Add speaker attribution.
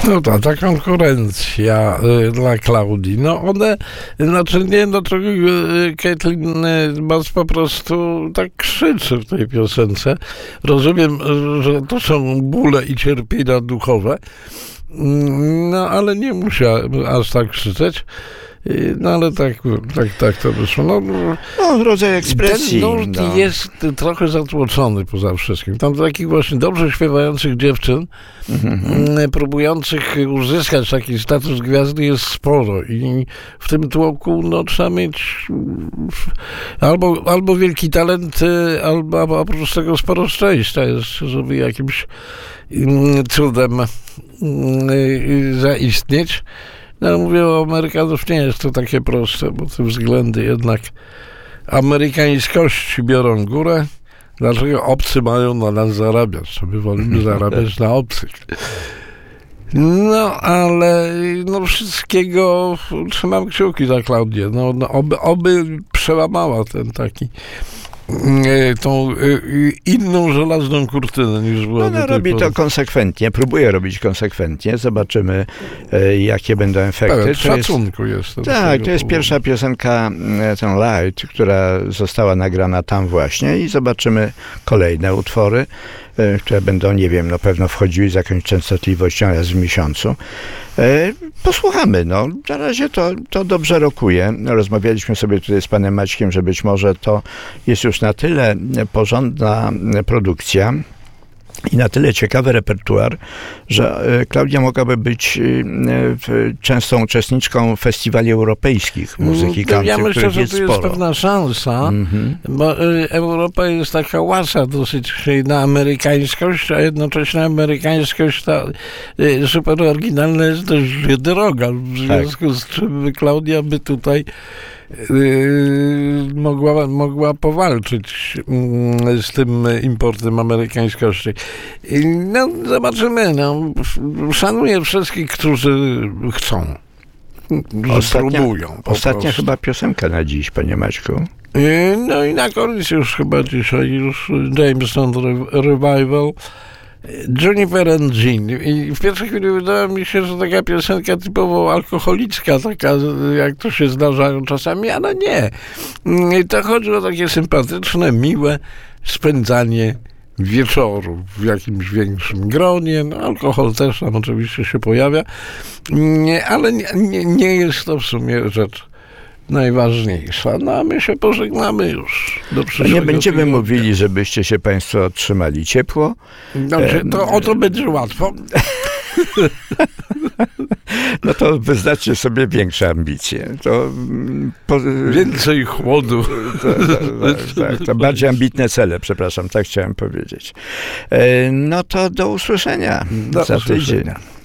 Speaker 1: No ta konkurencja dla Klaudii, no one, znaczy nie, no to Caitlin Bass po prostu tak krzyczy w tej piosence. Rozumiem, że to są bóle i cierpienia duchowe, no ale nie musiała aż tak krzyczeć. No ale tak to wyszło.
Speaker 2: No, rodzaj ekspresji.
Speaker 1: Ten nurt jest trochę zatłoczony poza wszystkim. Tam takich właśnie dobrze śpiewających dziewczyn, próbujących uzyskać taki status gwiazdy jest sporo i w tym tłoku trzeba mieć albo wielki talent, albo oprócz tego sporo szczęścia jeszcze, żeby jakimś cudem zaistnieć. No, mówię o Amerykanów, nie jest to takie proste, bo te względy jednak amerykańskości biorą górę. Dlaczego obcy mają na nas zarabiać? Sobie wolimy zarabiać na obcych. No, ale wszystkiego trzymam kciuki za Klaudię. Oby przełamała ten taki tą inną żelazną kurtynę niż była.
Speaker 2: Ona robi to konsekwentnie, próbuje robić konsekwentnie. Zobaczymy, jakie będą efekty.
Speaker 1: W szacunku jest.
Speaker 2: Tak, to jest pierwsza piosenka, ten Light, która została nagrana tam właśnie i zobaczymy kolejne utwory, które będą, nie wiem, pewno wchodziły z jakąś częstotliwością raz w miesiącu. Posłuchamy, na razie to dobrze rokuje. Rozmawialiśmy sobie tutaj z panem Maćkiem, że być może to jest już na tyle porządna produkcja i na tyle ciekawy repertuar, że Klaudia mogłaby być częstą uczestniczką festiwali europejskich muzyki country.
Speaker 1: Ja myślę, że to jest
Speaker 2: sporo.
Speaker 1: pewna szansa, bo Europa jest taka łasa dosyć na amerykańskość, a jednocześnie amerykańskość ta super oryginalna jest dość droga, w związku z czym Klaudia by tutaj mogła powalczyć z tym importem amerykańskości. Zobaczymy. Szanuję wszystkich, którzy chcą. Spróbują.
Speaker 2: Ostatnia chyba piosenka na dziś, panie Maćku.
Speaker 1: No i na koniec już chyba dzisiaj Jameson Revival. Jennifer and Jean. I w pierwszej chwili wydawało mi się, że taka piosenka typowo alkoholicka, taka jak to się zdarzają czasami, ale nie. I to chodzi o takie sympatyczne, miłe spędzanie wieczoru w jakimś większym gronie. Alkohol też tam oczywiście się pojawia, ale nie jest to w sumie rzecz najważniejsza. A my się pożegnamy już do przyszłego
Speaker 2: Nie będziemy
Speaker 1: tygodnia.
Speaker 2: mówili, żebyście się państwo trzymali ciepło.
Speaker 1: Dobrze, to o to będzie łatwo.
Speaker 2: No to wyznaczcie sobie większe ambicje.
Speaker 1: Więcej chłodu.
Speaker 2: To bardziej ambitne cele, przepraszam, tak chciałem powiedzieć. No to do usłyszenia za tydzień.